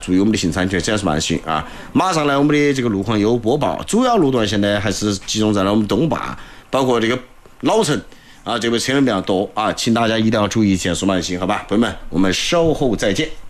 注意我们的行车安全，这样是慢行啊。马上呢，我们的这个路况又播报，主要路段现在还是集中在了我们东坝，包括这个老城啊，这个车辆比较多啊，请大家一定要注意减速慢行，好吧，朋友们，我们稍后再见。